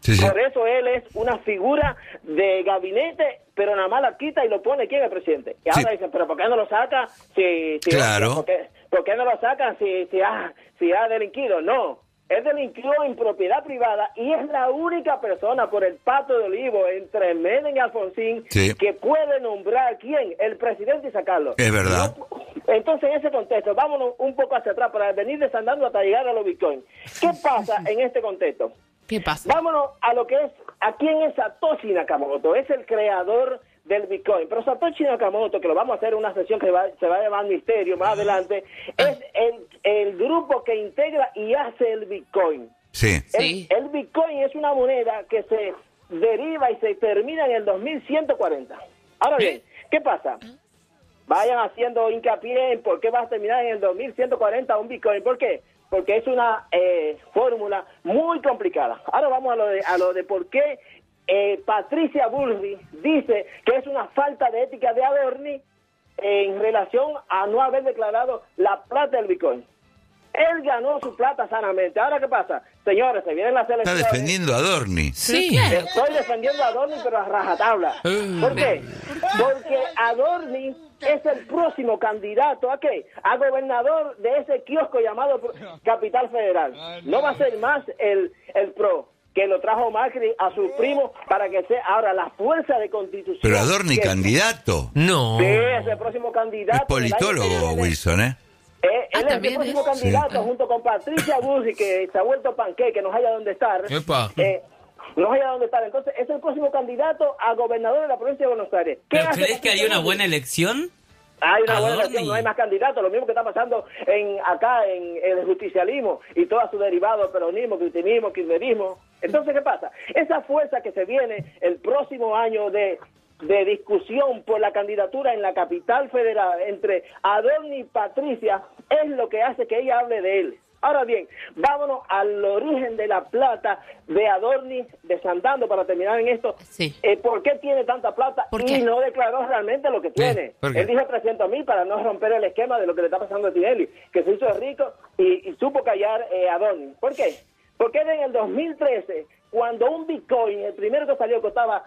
Sí. Por eso él es una figura de gabinete, pero nada más la quita y lo pone ¿quién es el presidente? Y ahora dicen, pero ¿por qué no lo saca? Claro. ¿Por qué no lo sacan si ha delinquido? No. Él delinquió en propiedad privada y es la única persona por el Pato de Olivo entre Menem y Alfonsín que puede nombrar ¿quién? El presidente y sacarlo. Es verdad. Entonces, en ese contexto, vámonos un poco hacia atrás para venir desandando hasta llegar a los Bitcoin. ¿Qué pasa en este contexto? ¿Qué pasa? Vámonos a lo que es, ¿a quién es Satoshi Nakamoto? Es el creador del Bitcoin. Pero Satoshi Nakamoto, que lo vamos a hacer en una sesión que se va a llamar Misterio más adelante, es el grupo que integra y hace el Bitcoin. Sí. El Bitcoin es una moneda que se deriva y se termina en el 2140. Ahora bien, ¿qué pasa? Vayan haciendo hincapié en por qué va a terminar en el 2140 un Bitcoin. ¿Por qué? Porque es una fórmula muy complicada. Ahora vamos a lo de por qué Patricia Bullrich dice que es una falta de ética de Adorni en relación a no haber declarado la plata del Bitcoin. Él ganó su plata sanamente. Ahora, ¿qué pasa? Señores, se vienen las elecciones. Está defendiendo a Adorni. Sí. Estoy defendiendo a Adorni, pero a rajatabla. ¿Por qué? Porque Adorni es el próximo candidato ¿a qué? A gobernador de ese kiosco llamado Capital Federal. No va a ser más el PRO, que lo trajo Macri a su primo para que sea ahora la fuerza de constitución. Pero Adorni candidato. No. Sí, es el próximo candidato. Es politólogo, Wilson, ¿eh? Él es el próximo candidato junto con Patricia Bullrich, que se ha vuelto panqueque, que no haya dónde estar. No haya dónde estar. Entonces, es el próximo candidato a gobernador de la provincia de Buenos Aires. ¿Pero crees que haría una buena elección? Hay una buena elección, no hay más candidatos. Lo mismo que está pasando acá en el justicialismo y todo su derivado, peronismo, cristianismo, kirchnerismo. Entonces, ¿qué pasa? Esa fuerza que se viene el próximo año de discusión por la candidatura en la capital federal entre Adorni y Patricia es lo que hace que ella hable de él. Ahora bien, vámonos al origen de la plata de Adorni, desandando para terminar en esto. Sí. ¿Por qué tiene tanta plata? Y no declaró realmente lo que tiene. Él dijo 300,000 para no romper el esquema de lo que le está pasando a Tinelli, que se hizo rico y supo callar Adorni. ¿Por qué? Porque en el 2013, cuando un Bitcoin, el primero que salió, costaba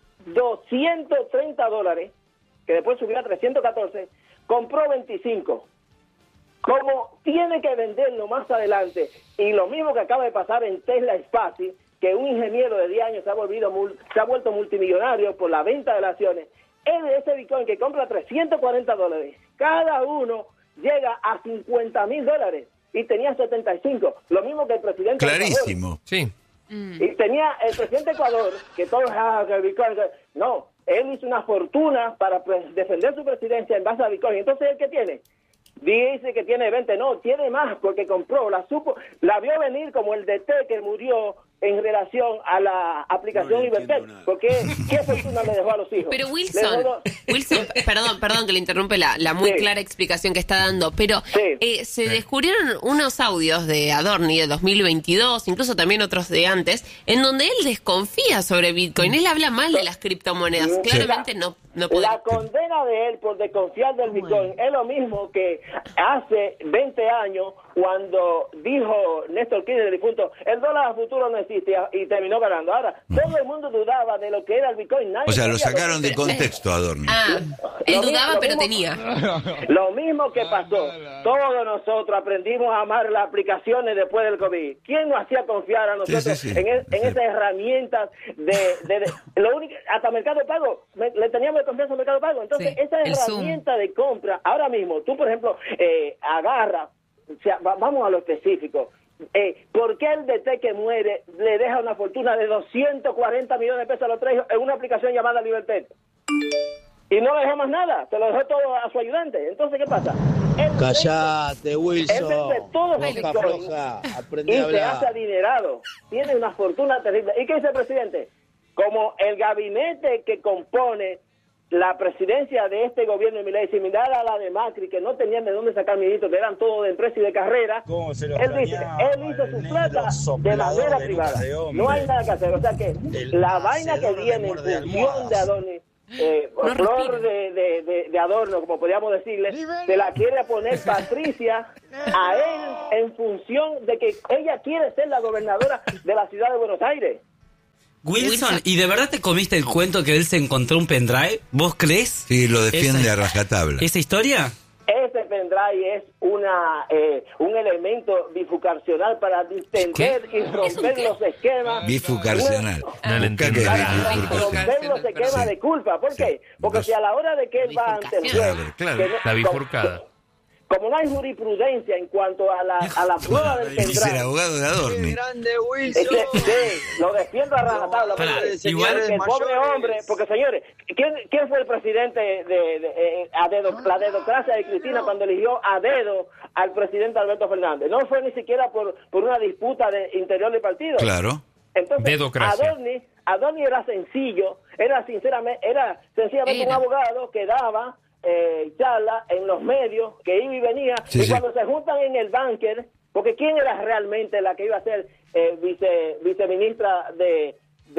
$230, que después subió a 314, compró 25. Como tiene que venderlo más adelante, y lo mismo que acaba de pasar en Tesla Space, que un ingeniero de 10 años se ha vuelto multimillonario por la venta de las acciones, ese Bitcoin que compra $340, cada uno llega a $50,000 y tenía 75, lo mismo que el presidente. Clarísimo. Sí. Y tenía el presidente de Ecuador, que todos, que el Bitcoin, no, él hizo una fortuna para defender su presidencia en base a Bitcoin. Entonces, ¿él qué tiene? Dice que tiene 20, no, tiene más porque compró, la vio venir como el DT que murió en relación a la aplicación Libertad, porque ¿qué fortuna le dejó a los hijos? Pero Wilson, perdón que le interrumpe la muy clara explicación que está dando, pero se descubrieron unos audios de Adorni de 2022, incluso también otros de antes, en donde él desconfía sobre Bitcoin, él habla mal de las criptomonedas, claramente no puede. La condena de él por desconfiar del Bitcoin es lo mismo que hace 20 años cuando dijo Néstor Kirchner, el difunto, el dólar a futuro no existe, y terminó ganando. Ahora, todo el mundo dudaba de lo que era el Bitcoin. O sea, lo sacaron de contexto, Adorni. Él dudaba, pero tenía. Lo mismo que pasó. Todos nosotros aprendimos a amar las aplicaciones después del COVID. ¿Quién nos hacía confiar a nosotros en esas herramientas lo único, hasta Mercado Pago, le teníamos confianza a Mercado Pago? Entonces, esa herramienta de compra, ahora mismo, tú, por ejemplo, agarra, o sea, vamos a lo específico. ¿Por qué el DT que muere le deja una fortuna de 240 millones de pesos a los tres en una aplicación llamada Libertad? Y no le dejó más nada, se lo dejó todo a su ayudante. Entonces, ¿qué pasa? Cállate, Wilson. Él vende todos los bitcoins y se hace adinerado. Tiene una fortuna terrible. ¿Y qué dice el presidente? Como el gabinete que compone la presidencia de este gobierno de Milei, similar a la de Macri, que no tenían de dónde sacar ministros, que eran todos de empresa y de carrera, él dice, él hizo su plata de manera privada. No hay nada que hacer. O sea que la vaina que viene en función de Adorni, flor de adorno, como podríamos decirle, se la quiere poner Patricia a él en función de que ella quiere ser la gobernadora de la ciudad de Buenos Aires. Wilson, ¿y de verdad te comiste el cuento que él se encontró un pendrive? ¿Vos crees? Sí, lo defiende a rajatabla. ¿Esa historia? Ese pendrive es un elemento bifurcacional para distender y romper los esquemas. Bifurcacional. No le entiendo. Romper los esquemas de culpa. ¿Por qué? Porque si a la hora de que él va ante el juez... Claro. La bifurcada. Como no hay jurisprudencia en cuanto a la prueba del Es el pendrive... abogado de Adorni. grande, Wilson! Sí, lo defiendo a rajatabla. Igual el pobre hombre, porque señores, ¿quién fue el presidente a dedo, la dedocracia de Cristina cuando eligió a dedo al presidente Alberto Fernández? No fue ni siquiera por una disputa de interior del partido. Claro. Entonces, Dedocracia. Adorni era sencillo, era sencillamente un abogado que daba charla en los medios, que iba y venía, y cuando se juntan en el búnker, porque ¿quién era realmente la que iba a ser viceministra de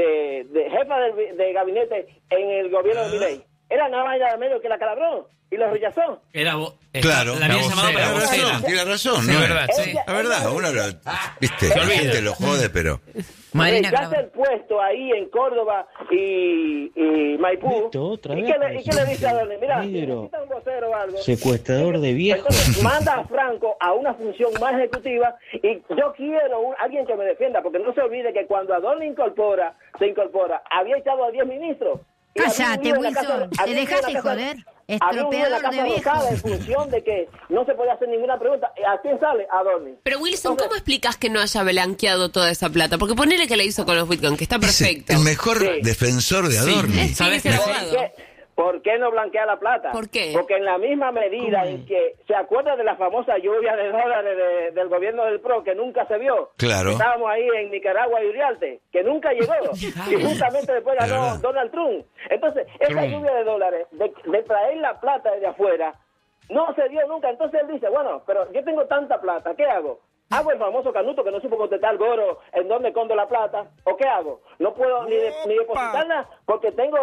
jefa de gabinete en el gobierno de Milei? Era nada más y nada menos que la Calabró, y lo rechazó. Claro. La habían llamado para la vocera. Tiene razón, Sí, ¿no? verdad, sí. La verdad, uno lo... Viste, Se la olvida. gente lo jode, pero... Marina Ya se el puesto ahí en Córdoba y Maipú. Listo, otra ¿Y vez, qué le dice a Adorni? Mira, si Negro. necesita un vocero o algo, Secuestrador de viejos. entonces manda a Franco a una función más ejecutiva, y yo quiero alguien que me defienda, porque no se olvide que cuando Adorni se incorpora, había echado a 10 ministros. Y Cállate, había vivido en la Wilson, casa- te había vivido en la dejaste casa- joder. había vivido en la Estropeador de Casa Rosada en viejos. función de que no se podía hacer ninguna pregunta. ¿A quién sale? A Adorni. Pero Wilson, Entonces, ¿cómo explicas que no haya blanqueado toda esa plata? Porque ponele que la hizo con los Bitcoin, que está Es perfecto. el mejor Sí. defensor de Adorni. ¿Sabes Sí, qué? es el abogado. ¿Por qué no blanquea la plata? ¿Por qué? Porque en la misma medida en que se acuerda de la famosa lluvia de dólares del gobierno del PRO, que nunca se vio. Claro. Estábamos ahí en Nicaragua y Uriarte, que nunca llegó. Y justamente después Es ganó verdad. Donald Trump. Entonces, esa lluvia de dólares, de traer la plata desde afuera, no se dio nunca. Entonces él dice, bueno, pero yo tengo tanta plata, ¿qué hago? ¿Hago el famoso canuto que no supo contestar al Goro en dónde escondo la plata? ¿O qué hago? No puedo ni depositarla porque tengo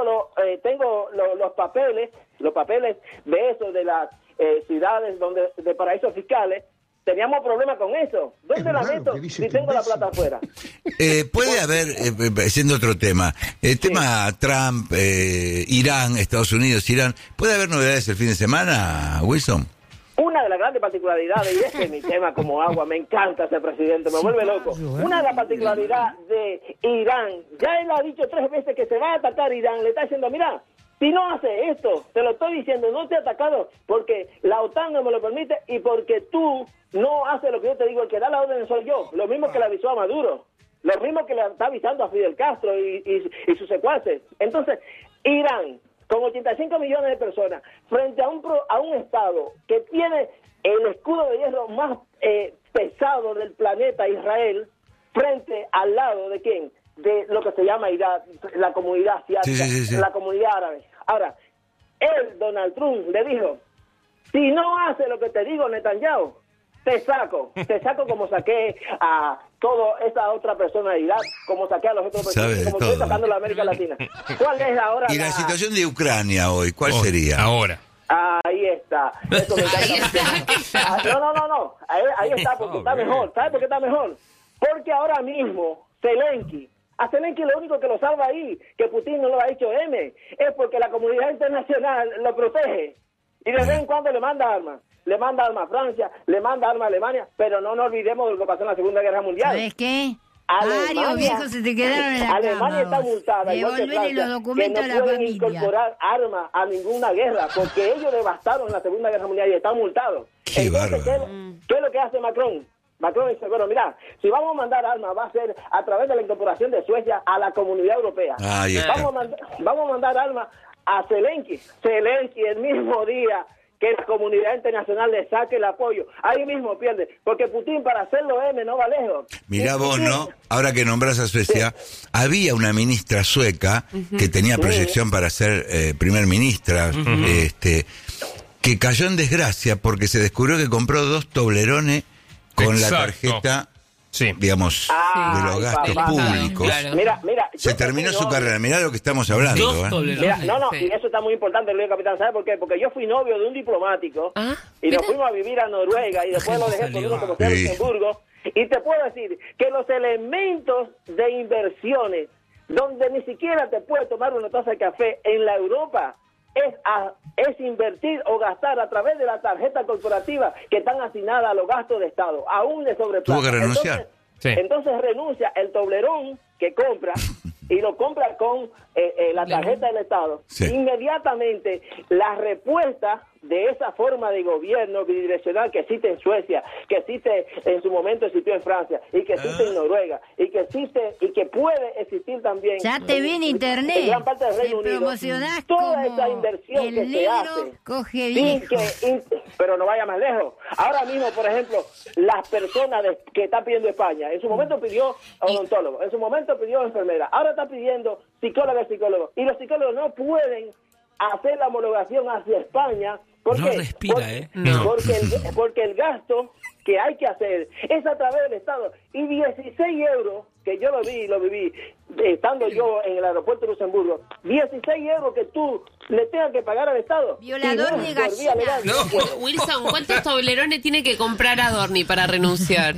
los papeles de eso, de las ciudades de paraísos fiscales. Teníamos problemas con eso. ¿Dónde la meto si tengo la plata afuera? Puede haber, siendo otro tema, el tema Trump, Irán, Estados Unidos, Irán, ¿puede haber novedades el fin de semana, Wilson? Una de las grandes particularidades, y este es mi tema como agua, me encanta ese presidente, me vuelve loco. Una de las particularidades de Irán, ya él ha dicho 3 veces que se va a atacar Irán, le está diciendo, mira, si no hace esto, te lo estoy diciendo, no te he atacado porque la OTAN no me lo permite y porque tú no haces lo que yo te digo, el que da la orden soy yo, lo mismo que le avisó a Maduro, lo mismo que le está avisando a Fidel Castro y sus secuaces. Entonces, Irán, con 85 millones de personas, frente a un Estado que tiene el escudo de hierro más pesado del planeta, Israel, frente al lado de ¿quién? De lo que se llama Irán, la comunidad asiática, Sí. la comunidad árabe. Ahora, él, Donald Trump, le dijo, si no hace lo que te digo, Netanyahu, te saco como saqué a toda esa otra persona de Irak, como saqué a los otros presidentes, como estoy sacando a la América Latina. ¿Cuál es ahora Y la situación de Ucrania hoy, ¿cuál sería? Ahora. Ahí está. Eso me encanta. No. Ahí está, porque está mejor. ¿Sabe por qué está mejor? Porque ahora mismo, a Zelensky lo único que lo salva ahí, que Putin no lo ha hecho es porque la comunidad internacional lo protege. Y de vez en cuando le manda armas. Le manda armas a Francia, le manda armas a Alemania, pero no nos olvidemos de lo que pasó en la Segunda Guerra Mundial. ¿Sabes qué? Alemania- Varios viejos se te quedaron en la Alemania cama, está vos. multada, igual que Devolverle Francia, los documentos que a no la pueden familia. incorporar armas a ninguna guerra, porque ellos devastaron en la Segunda Guerra Mundial y están multados. Qué Entonces, bárbaro. ¿qué es lo que hace Macron? Macron dice, bueno, mira, si vamos a mandar armas, va a ser a través de la incorporación de Suecia a la Comunidad Europea. Ahí está. Vamos a mandar armas a Zelensky. Zelensky el mismo día que la comunidad internacional le saque el apoyo. Ahí mismo pierde, porque Putin para hacerlo no va lejos. Mirá Y vos, Putin- ¿no? Ahora que nombras a Suecia, había una ministra sueca que tenía proyección para ser primer ministra, que cayó en desgracia porque se descubrió que compró 2 toblerones con la Exacto. tarjeta, Sí. digamos, de los gastos papá. públicos. Claro. Mira, Se yo terminó fui su novio. carrera. Mirá lo que estamos hablando, Dos ¿eh? toblerones. Mira, no, Sí. y eso está muy importante, Luis Capitán, ¿sabe por qué? Porque yo fui novio de un diplomático Ah, y nos mira. fuimos a vivir a Noruega y después lo dejé por uno como sea Sí. Luxemburgo. Y te puedo decir que los elementos de inversiones donde ni siquiera te puedes tomar una taza de café en la Europa, es invertir o gastar a través de la tarjeta corporativa que están asignadas a los gastos de Estado, aún de sobreplata. Tuvo que renunciar. Entonces renuncia el toblerón que compra y lo compra con la tarjeta del Estado. Sí. Inmediatamente la respuesta de esa forma de gobierno bidireccional que existe en Suecia, que existe en su momento existió en Francia y que existe en Noruega y que existe y que puede existir también ya te vi en internet, en gran parte del Reino Unido. Toda esa inversión que se hace coge bien. Pero no vaya más lejos. Ahora mismo, por ejemplo, las personas que está pidiendo España, en su momento pidió odontólogo, en su momento pidió enfermera, ahora está pidiendo psicóloga y psicólogo, y los psicólogos no pueden hacer la homologación hacia España. ¿Por qué? Respira, porque el gasto que hay que hacer es a través del Estado. Y 16 euros, que yo lo viví, estando yo en el aeropuerto de Luxemburgo, 16 euros que tú le tengas que pagar al Estado. Violador de gallina. Wilson, ¿cuántos toblerones tiene que comprar Adorni para renunciar?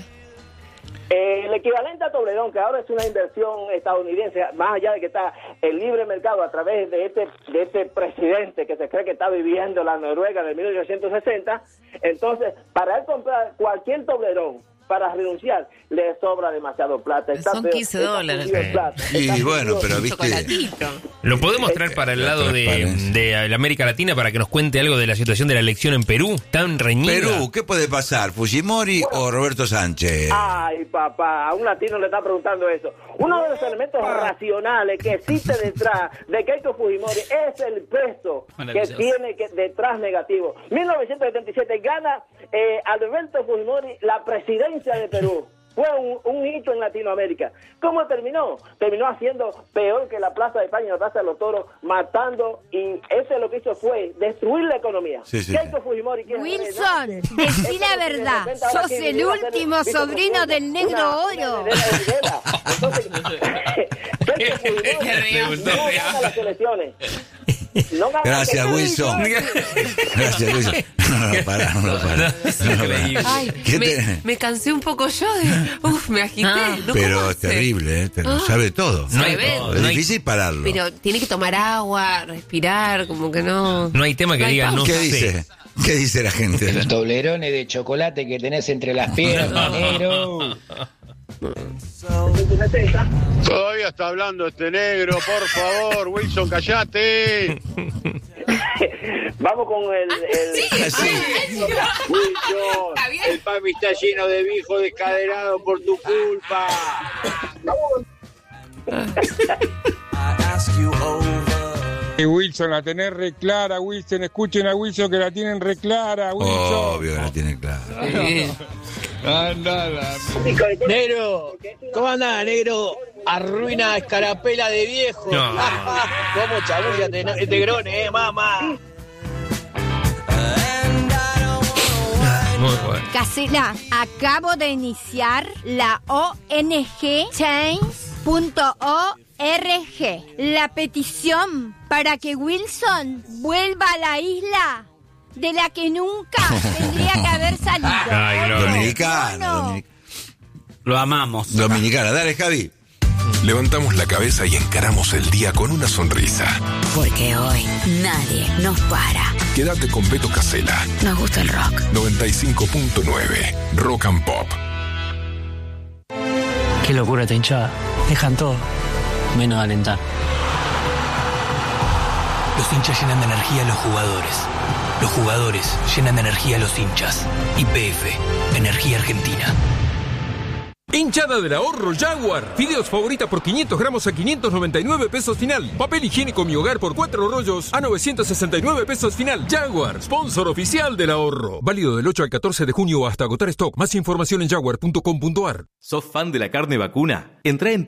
El equivalente a Toblerón, que ahora es una inversión estadounidense, más allá de que está el libre mercado a través de este presidente que se cree que está viviendo la Noruega de 1860, entonces, para él comprar cualquier Toblerón, para renunciar, le sobra demasiado plata. Son $15. Y bueno, pero viste... Lo podemos traer para el lado de la América Latina para que nos cuente algo de la situación de la elección en Perú, tan reñida. Perú, ¿qué puede pasar? ¿Fujimori o Roberto Sánchez? Ay, papá, a un latino le está preguntando eso. Uno de los elementos racionales que existe detrás de Keiko Fujimori es el peso que tiene detrás negativo. 1977 gana Alberto Fujimori la presidencia de Perú. Fue un hito en Latinoamérica. ¿Cómo terminó? Terminó haciendo peor que la Plaza de España y la Plaza de los Toros, matando, y eso lo que hizo fue destruir la economía. Keiko Fujimori Wilson, decí la verdad, sos el último sobrino del negro oro. Entonces, Keiko Fujimori no gana las elecciones. Gracias, Wilson. Gracias, Wilson. No, para. Ay, me cansé un poco yo. Me agité. Pero es terrible, lo sabe todo. Es difícil pararlo. Pero tiene que tomar agua, respirar, como que no... No hay tema que diga no. ¿Qué dice? ¿Qué dice la gente? Los toblerones de chocolate que tenés entre las piernas, negro. Todavía está hablando este negro, por favor, Wilson, callate. Vamos con el Wilson, el PAMI está lleno de viejos descaderados por tu culpa. Wilson, la tenés re clara, Wilson. Escuchen a Wilson que la tienen re clara, Wilson. Obvio que la tienen clara. Andala. Negro, ¿cómo andás, negro? Arruina escarapela de viejo. No. ¿Cómo chabulla este grone, mamá? Muy bueno. Casela, acabo de iniciar la ONG Change.org. La petición para que Wilson vuelva a la isla de la que nunca tendría que haber salido. Ay, Dominicana. Lo amamos. Dominicana. Dale, Javi. Levantamos la cabeza y encaramos el día con una sonrisa. Porque hoy nadie nos para. Quédate con Beto Casella. Nos gusta el rock. 95.9 Rock and Pop. Qué locura esta hinchada. Dejan todo, menos alentar. Los hinchas llenan de energía a los jugadores. Los jugadores llenan de energía a los hinchas. YPF, Energía Argentina. Hinchada del ahorro Jaguar. Fideos favorita por 500 gramos a 599 pesos final. Papel higiénico Mi Hogar por 4 rollos a 969 pesos final. Jaguar, sponsor oficial del ahorro. Válido del 8 al 14 de junio hasta agotar stock. Más información en jaguar.com.ar. ¿Sos fan de la carne vacuna? Entrá en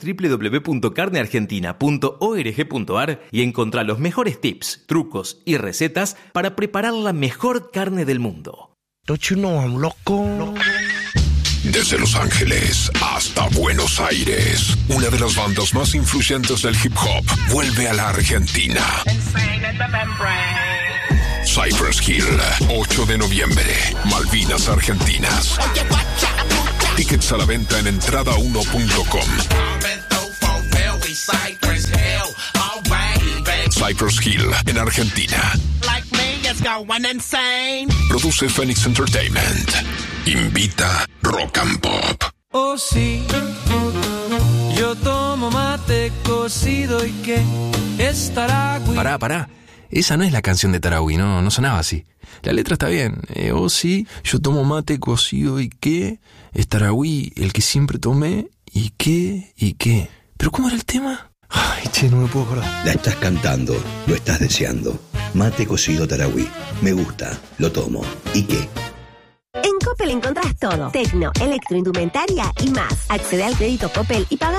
www.carneargentina.org.ar y encontrá los mejores tips, trucos y recetas para preparar la mejor carne del mundo. Don't you know I'm loco? Desde Los Ángeles hasta Buenos Aires, una de las bandas más influyentes del hip hop vuelve a la Argentina. Cypress Hill, 8 de noviembre, Malvinas Argentinas. Tickets a la venta en entrada1.com. Cypress Hill, en Argentina. Produce Phoenix Entertainment. Invita Rock and Pop. Oh sí, yo tomo mate cocido y que es Taragüí. Pará. Esa no es la canción de Taragüí, no sonaba así. La letra está bien. Oh sí, yo tomo mate cocido y que es Taragüí, el que siempre tomé y qué. ¿Pero cómo era el tema? Ay, che, no me puedo acordar. La estás cantando, lo estás deseando. Mate cocido Taragüí. Me gusta, lo tomo. ¿Y qué? En Coppel encontrás todo. Tecno, electroindumentaria y más. Accede al crédito Coppel y paga